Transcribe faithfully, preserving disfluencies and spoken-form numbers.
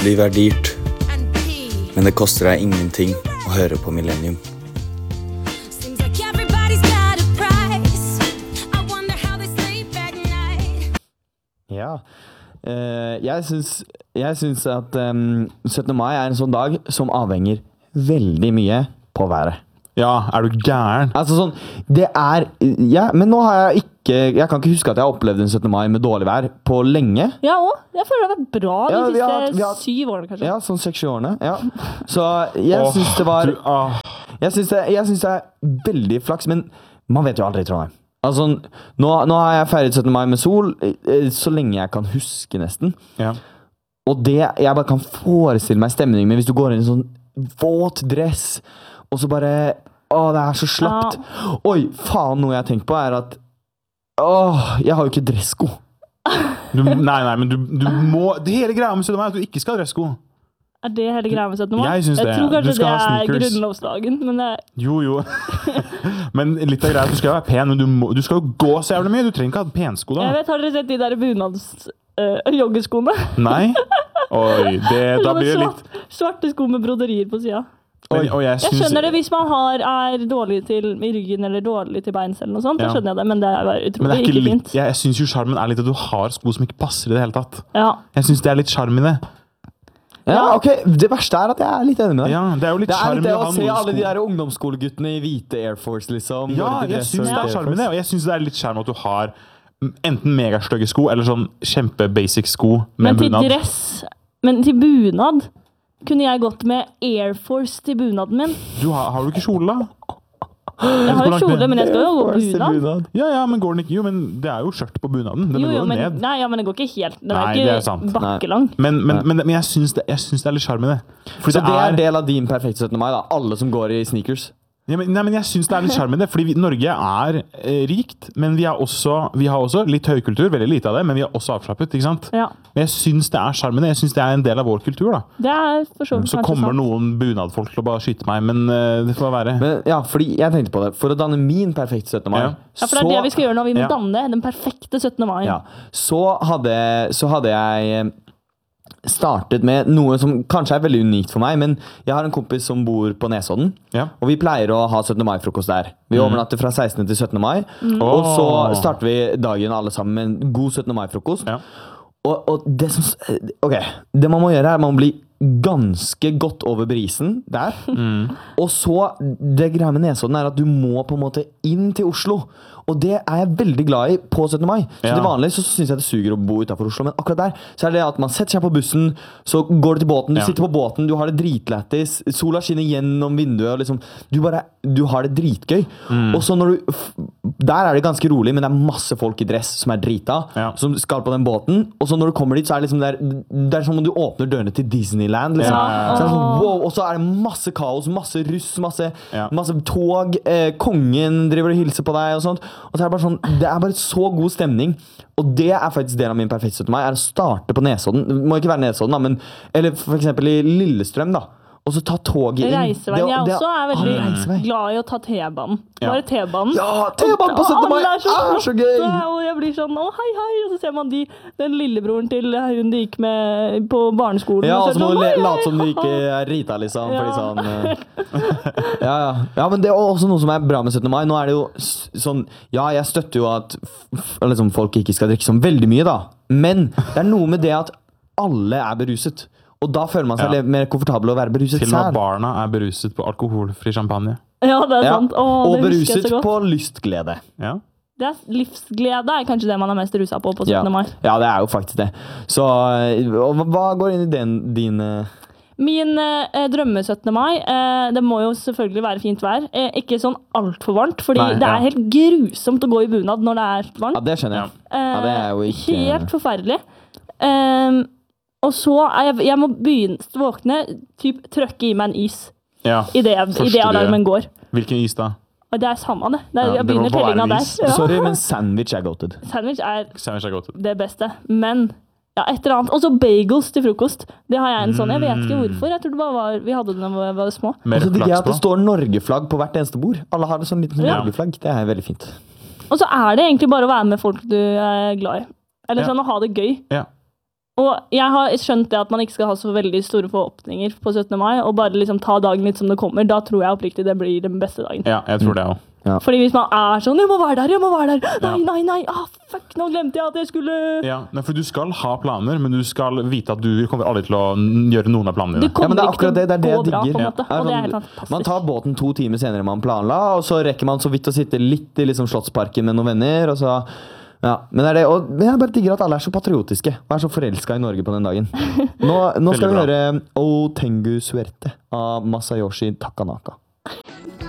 Livet er dyrt, men det koster deg ingenting å høre på Millennium. Ja, uh, jeg synes, jeg synes at um, syttende mai er en sånn dag som avhenger veldig mye på været. Ja, er du gæren? Altså sånn, det er, ja, men nå har jeg ikke, jeg kan ikke huske at jeg har opplevd en syttende mai med dårlig vær på lenge. Ja, og jeg føler det har vært bra de Ja, vi siste har hatt- vi har hatt- syv årene, kanskje. Ja, sånn seks årene, ja. Så jeg Åh, synes det var, du, ah. jeg synes det, jeg synes det er veldig flaks, men man vet jo aldri, Trondheim. Altså, nå, nå har jeg feiret syttende mai med sol, eh, så lenge jeg kan huske nesten. Ja. Og det, jeg bare kan forestille meg stemningen, men hvis du går inn i en sånn våt dress, og så bare, åh, det er så slapt. Oi, faen, noe jeg har tenkt på er at, åh, jeg har jo ikke dressko. Du, nei, nei, men du, du må... Det hele greia med syttende mai er at du ikke skal ha dressko. Er det hele greia med syttende mai? Jeg synes det. Jeg tror Du kanskje skal det ha er sneakers. grunnlovsdagen, men det er... Jo, jo. Men litt av greia er at du skal være pen, men du, må, du skal jo gå så jævlig mye. Du trenger ikke ha pensko da. Jeg vet, har dere sett de der bunads uh, joggeskoene? Nei? Oi, det, da blir det litt... Svart, svarte sko med broderier på siden. Men, og jeg, Jeg synes, skjønner det hvis man har, er dårlig til i ryggen eller dårlig til beins eller noe sånt, Ja. da skjønner jeg det, men det er bare men det utrolig er ikke, ikke litt, fint. jeg, jeg synes jo charmen er litt at du har sko som ikke passer i det hele tatt. Ja. Jeg synes det er litt charm i det. Ja, ok, det verste er at jeg er litt enig med deg. Ja, det er jo litt Det er charm litt i det å å ha se noen alle de sko. der ungdomsskoleguttene i hvite Air Force, liksom. Ja, Går i jeg dress synes og det er Air charm i Force. det, og jeg synes det er litt charm at du har enten megastøgge sko, eller sånn kjempe-basic sko Men med til bunad. dress, men til bunad, kunne jeg gått med Air Force til bunaden min. Du har, har du ikke kjole da? Jeg har jo langt kjole, ned? men jeg skal jo gå Force til bunad. bunad. Ja, ja, men går den ikke? Jo, men det er jo skjørt på bunaden. Den Jo, går jo, jo men, ned. nei, ja, men det går ikke helt, den Nei, er det er ikke sant. bakkelang. Men, men, men, men jeg, synes det, jeg synes det er litt charm i det. Fordi Så det er del av din perfekte syttende mai da, alle som går i sneakers. Ja, men, nei, men jeg synes det er litt charm i det, fordi vi, Norge er eh, rikt, men vi, er også, vi har også litt høykultur, veldig lite av det, men vi er også avslappet, ikke sant? Ja, Men jeg synes det er charm i det, jeg synes det er en del av vår kultur da. det er for så vidt Så kanskje kommer sant. noen bunadfolk til å bare skyte meg, men eh, det får være. Men ja, fordi jeg tenkte på det, for å danne min perfekte syttende mai, Ja. Ja, for det er det vi skal gjøre nå, vi må Ja. danne den perfekte syttende mai. ja, så, hadde, så hadde jeg startet med noe som kanskje er veldig unikt for meg, men jeg har en kompis som bor på Nesodden, Ja. og vi pleier å ha syttende mai-frokost der. Vi overnatter fra sekstende til syttende mai, og så Åh. starter vi dagen alle sammen med en god syttende mai-frokost. Ja. Og, og det som Ok, det man må gjøre er man må bli ganske godt over brisen der. Og så, det greia med Nesodden er at du må på en måte inn til Oslo. Og det er jeg veldig glad i på syttende mai. Så Ja. til vanlig så synes jeg det suger å bo utenfor Oslo, men akkurat der så er det at man setter seg på bussen, så går du til båten, du Ja. sitter på båten, du har det dritlættis, sola skinner gjennom vinduet, og liksom, du bare, du har det dritgøy. Og så når du, f- der er det ganske rolig, men det er masse folk i dress som er drita, Ja. som skal på den båten, og så når du kommer dit, så er det liksom der, det er som om du åpner dørene til Disneyland, liksom. Ja, ja, ja. Så er det sånn, wow, og så er det masse kaos, masse russ, masse, Ja. masse tog, eh, kongen driver og hilser på deg og sånt, og så er det bare sånn, det er bare så god stemning, og det er faktisk del av min perfekte syttende mai, er å starte på Nesodden, det må ikke være Nesodden da, men, eller for eksempel i Lillestrøm da, og så ta toget inn. Reiseveien. Jeg Det- det- også er Ah, veldig reisevei. glad i å ta T-banen. Ja. Bare T-banen. Ja, T-banen på syttende mai Alle er så gøy! flotte, Og jeg blir sånn, å hei hei, og så ser man de, den lillebroren til hun de gikk med på barneskolen. Ja, og og så så er må det du sånn, le- «Oi, late som du oi, ikke haha». er Rita, liksom. Ja. Fordi sånn eh, ja, ja. ja, men det er også noe som er bra med syttende mai. Nå er det jo s- sånn Ja, jeg støtter jo at f f liksom, folk ikke skal drikke sånn veldig mye, da. Men det er noe med det at alle er beruset. Og da føler man seg Ja. litt mer komfortabel å være beruset Til og med selv. barna er beruset på alkoholfri champagne. Ja, det er Ja. sant. Åh, Og det husker jeg beruset så godt. på lystglede. Ja. Det er livsglede er kanskje det man er mest rusa på på Ja. syttende mai. ja, det er jo faktisk det. Så og hva- hva går inn i den, din eh, Min eh, drømme syttende mai, eh, det må jo selvfølgelig være fint vær. Eh, ikke sånn altfor varmt, fordi Nei, det er ja. helt grusomt å gå i bunad når det er varmt. Ja, det skjønner jeg. Eh, Ja, det er jo ikke Helt forferdelig. Ehm, og så er jeg, jeg må begynne å våkne, typ trøkke i meg en is ja. i det, i det Første alarmen går. Hvilken is da? Og det er samme det. det er, Ja, jeg det må begynner bare være tellinga en der. is. Ja. Sorry, men sandwich er goated. Sandwich er Sandwich er godt. det beste. Men ja, et eller annet. Og så bagels til frokost. Det har jeg en sånn. Jeg vet ikke hvorfor. Jeg tror det bare var, vi hadde det da vi var små. Mer Og så digger jeg flaks at det på. står Norge-flagg på hvert eneste bord. Alle har et sånn liten Ja. Norge-flagg. Det er veldig fint. Og så er det egentlig bare å være med folk du er glad i. Eller Ja. sånn å ha det gøy. Ja. Og jeg har skjønt det at man ikke skal ha så veldig store forhåpninger på syttende mai, og bare liksom ta dagen litt som det kommer. Da tror jeg oppriktig det blir den beste dagen. Ja, jeg tror det også. Ja. Fordi hvis man er sånn, jeg må være der, jeg må være der, nei, Ja. nei, nei, ah, fuck, nå glemte jeg at jeg skulle... Ja, nei, for du skal ha planer, men du skal vite at du kommer aldri til å gjøre noen av planene Du dine. kommer Ja, men det er ikke akkurat det, det er det til å jeg gå bra, digger. på en måte, Ja, og det er sånn, helt fantastisk. man tar båten to timer senere enn man planla, og så rekker man så vidt å sitte litt i liksom Slottsparken med noen venner, og så... Ja, men, det er det, og men jeg bare digger at alle er så patriotiske, og er så forelsket i Norge på den dagen. Nå, nå skal vi Veldig bra. høre O Tengu Suerte av Masayoshi Takanaka.